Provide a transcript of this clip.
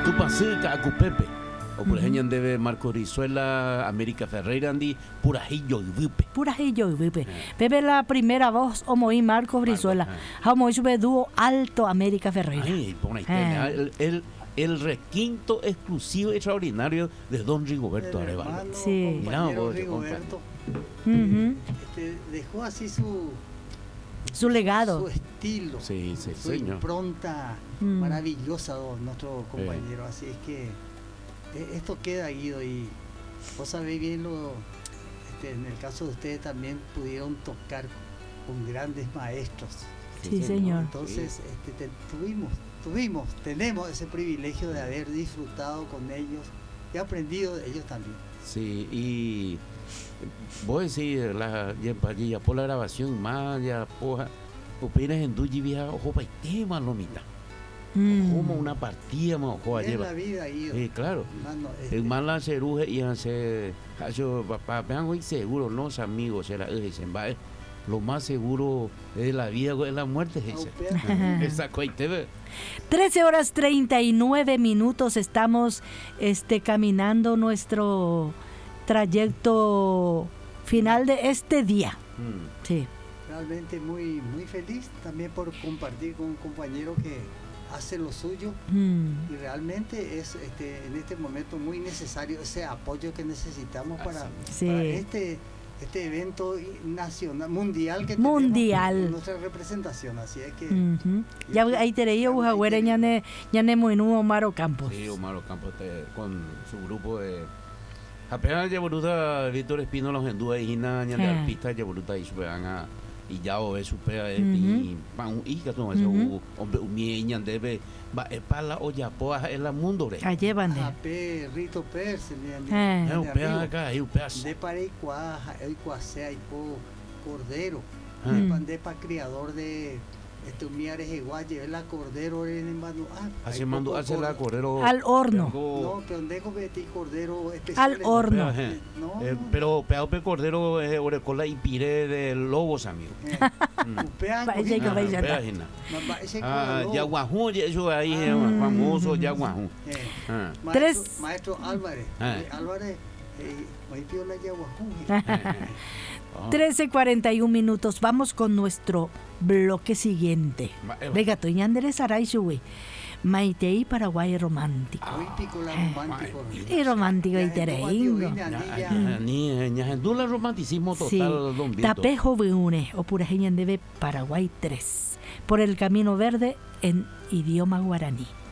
Tu pasika akupepe. O por ejemplo debe Marco Rizuela, América Ferreira andi purajillo y vipe. Purajillo y vipe. Pepe la primera voz Omoí Marcos Brizuela. Omoí sube dúo alto América Ferreira. Ay, pon ahí, el requinto exclusivo y extraordinario de Don Rigoberto Arevalo. Sí. Mirá vos, Rigoberto dejó así su legado, su estilo, sí, su señor. impronta maravillosa, nuestro compañero. Así es que esto queda, Guido, y vos sabés bien en el caso de ustedes también pudieron tocar con grandes maestros. Sí, señor. Entonces tenemos ese privilegio de haber disfrutado con ellos y aprendido de ellos también. Sí, y vos decís, ya por la grabación más, ya poja, opinas en Duji vieja, ojo, pa' tema, lomita. Como una partida, más ojo, Es lleva. la vida, Guido. Sí, claro. El mal la ceruje y hace, yo, papá, vean, seguro, no, amigos, era lo más seguro de la vida es la muerte, esa coite. 13 horas 39 minutos, estamos caminando nuestro trayecto final de este día. Sí. Realmente muy, muy feliz también por compartir con un compañero que hace lo suyo y realmente es en este momento muy necesario ese apoyo que necesitamos para este evento nacional, mundial que tenemos en nuestra representación. Así es que ya ahí te leí Ujagüera ñane Moinú Omar Campos. Sí, Omar Campos con su grupo de apenas Yaburuta Víctor Espino los endúa y ñane artista Yaburuta y superan y ya o ve supera y pan y que son ese hombre umieñan debe va para o ya poa en la mundo re llevan de Rito Perse de para Icuase hay cordero de pa criador de Miares Iguaye la cordero en mano hace mando hace la cordero al horno no pero dejo Betty cordero especial al horno pero peao pe cordero orecola y pire de lobos amigo Yaguajú eso ahí es famoso Yaguajú maestro Álvarez hoy piola Yaguajú 13:41 minutos. Vamos con nuestro bloque siguiente. Venga, Toñandere Saraishui. Maitei Paraguay romántico. Y romántico y tereingo. Ni dula romanticismo total. Sí. Tapejo Beune o Purajeñandebe Paraguay 3. Por el camino verde en idioma guaraní.